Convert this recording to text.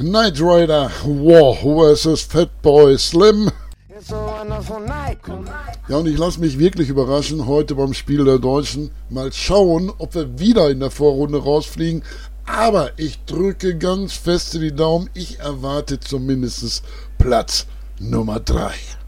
Knight Rider War vs. Fatboy Slim. Ja, und ich lasse mich wirklich überraschen heute beim Spiel der Deutschen. Mal schauen, ob wir wieder in der Vorrunde rausfliegen. Aber ich drücke ganz fest die Daumen. Ich erwarte zumindest Platz Nummer 3.